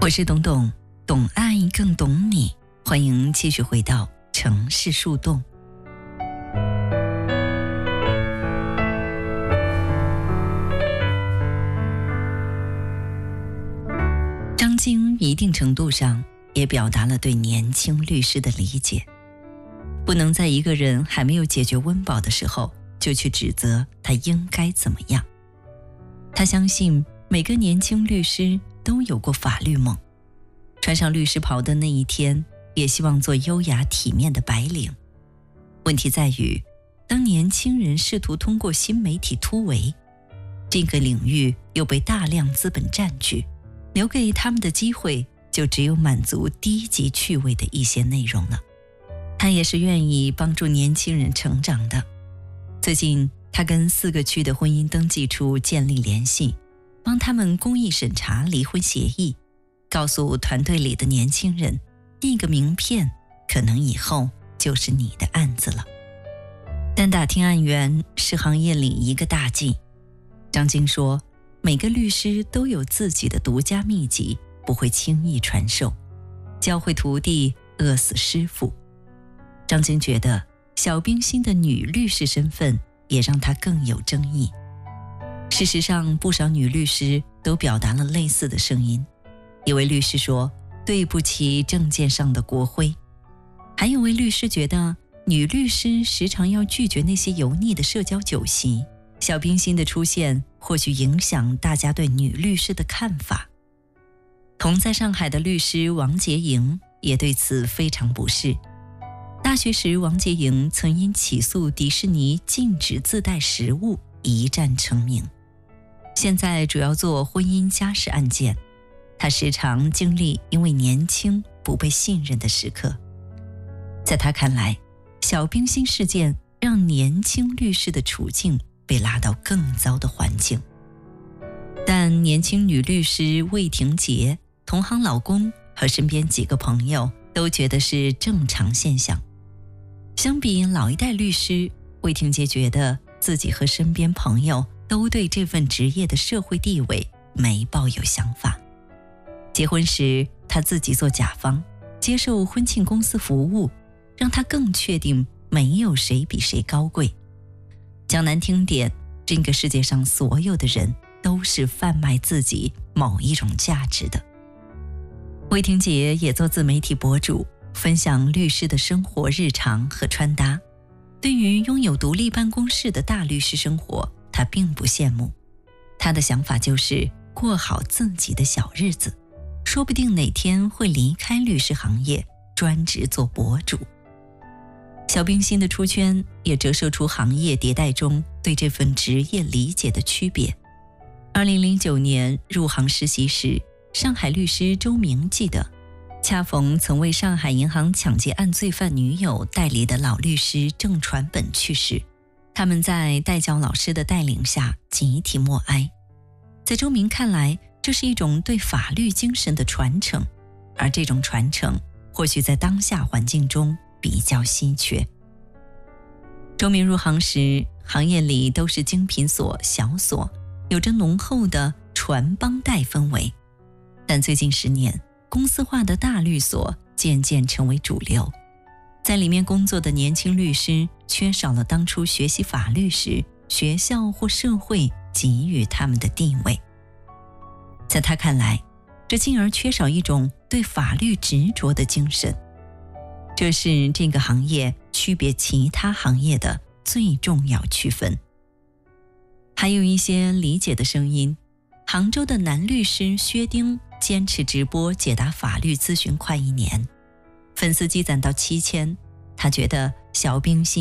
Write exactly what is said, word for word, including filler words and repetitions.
我是董董，懂爱更懂你，欢迎继续回到城市树洞。张晶一定程度上也表达了对年轻律师的理解，不能在一个人还没有解决温饱的时候就去指责他应该怎么样。他相信每个年轻律师都有过法律梦，穿上律师袍的那一天也希望做优雅体面的白领。问题在于，当年轻人试图通过新媒体突围，这个领域又被大量资本占据，留给他们的机会就只有满足低级趣味的一些内容了。他也是愿意帮助年轻人成长的。最近他跟四个区的婚姻登记处建立联系，帮他们公益审查离婚协议，告诉团队里的年轻人，递个名片可能以后就是你的案子了。但打听案源是行业里一个大忌。张晶说，每个律师都有自己的独家秘籍，不会轻易传授，教会徒弟饿死师傅。张晶觉得小冰心的女律师身份也让她更有争议。事实上，不少女律师都表达了类似的声音。一位律师说，对不起证件上的国徽。还有位律师觉得女律师时常要拒绝那些油腻的社交酒席，小冰心的出现或许影响大家对女律师的看法。同在上海的律师王洁莹也对此非常不适。大学时，王洁莹曾因起诉迪士尼禁止自带食物一战成名。现在主要做婚姻家事案件，她时常经历因为年轻不被信任的时刻。在她看来，小冰心事件让年轻律师的处境被拉到更糟的环境。但年轻女律师魏婷杰、同行老公和身边几个朋友都觉得是正常现象。相比老一代律师，魏婷杰觉得自己和身边朋友都对这份职业的社会地位没抱有想法。结婚时，他自己做甲方，接受婚庆公司服务，让他更确定没有谁比谁高贵。讲难听点，这个世界上所有的人都是贩卖自己某一种价值的。魏婷姐也做自媒体博主，分享律师的生活日常和穿搭。对于拥有独立办公室的大律师生活，她并不羡慕。她的想法就是过好自己的小日子，说不定哪天会离开律师行业，专职做博主。小冰心的出圈也折射出行业迭代中对这份职业理解的区别。二零零九年入行实习时，上海律师周明记得，恰逢曾为上海银行抢劫案罪犯女友代理的老律师郑传本去世，他们在代教老师的带领下集体默哀。在周明看来，这是一种对法律精神的传承，而这种传承或许在当下环境中比较稀缺。周明入行时，行业里都是精品所、小所，有着浓厚的传帮带氛围。但最近十年，公司化的大律所渐渐成为主流，在里面工作的年轻律师缺少了当初学习法律时学校或社会给予他们的地位。在他看来，这进而缺少一种对法律执着的精神，这是这个行业区别其他行业的最重要区分。还有一些理解的声音，杭州的男律师薛丁坚持直播解答法律咨询快一年，粉丝积攒到七千，他觉得小冰心